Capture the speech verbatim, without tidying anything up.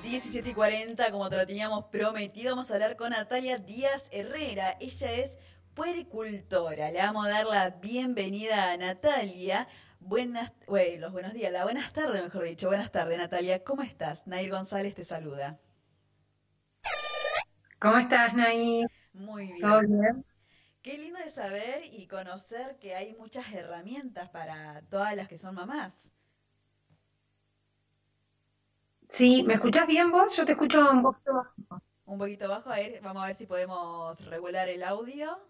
diecisiete y cuarenta, como te lo teníamos prometido, vamos a hablar con Natalia Díaz Herrera. Ella es puericultora. Le vamos a dar la bienvenida a Natalia. Buenas, bueno, los buenos días, la buenas tardes, mejor dicho. Buenas tardes, Natalia. ¿Cómo estás? Nair González te saluda. ¿Cómo estás, Nay? Muy ¿Todo bien. bien? Qué lindo de saber y conocer que hay muchas herramientas para todas las que son mamás. Sí, ¿me escuchás bien vos? Yo te escucho un poquito bajo. Un poquito bajo, a ver, vamos a ver si podemos regular el audio.